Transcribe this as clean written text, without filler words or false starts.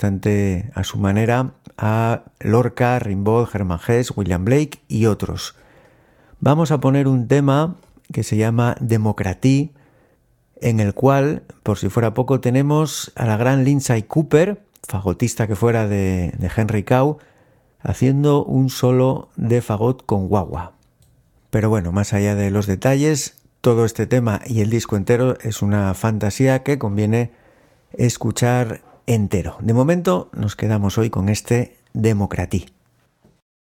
bastante a su manera a Lorca, Rimbaud, Hermann Hesse, William Blake y otros. Vamos a poner un tema que se llama Democratie, en el cual, por si fuera poco, tenemos a la gran Lindsay Cooper, fagotista que fuera de Henry Cow, haciendo un solo de fagot con guagua. Pero bueno, más allá de los detalles, todo este tema y el disco entero es una fantasía que conviene escuchar entero. De momento nos quedamos hoy con este Democratie.